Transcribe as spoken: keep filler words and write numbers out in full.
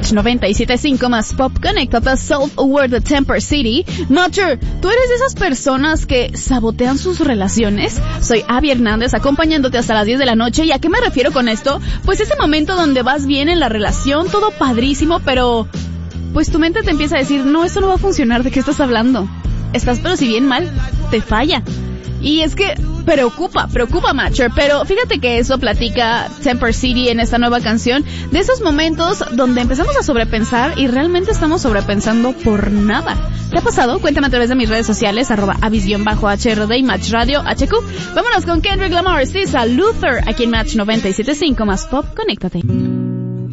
Match noventa y siete punto cinco más Pop, conéctate Self-Aware de Temper City. Matcher, ¿tú eres de esas personas que sabotean sus relaciones? Soy Abby Hernández, acompañándote hasta las diez de la noche. ¿Y a qué me refiero con esto? Pues ese momento donde vas bien en la relación, todo padrísimo, pero pues tu mente te empieza a decir, no, esto no va a funcionar, ¿de qué estás hablando? Estás pero si bien mal, te falla. Y es que preocupa, preocupa, Matcher, pero fíjate que eso platica Temper City en esta nueva canción, de esos momentos donde empezamos a sobrepensar y realmente estamos sobrepensando por nada. ¿Te ha pasado? Cuéntame a través de mis redes sociales, arroba avis-H R D y Match Radio H Q. Vámonos con Kendrick Lamar, Sisa Luther, aquí en Match noventa y siete punto cinco más Pop, conéctate.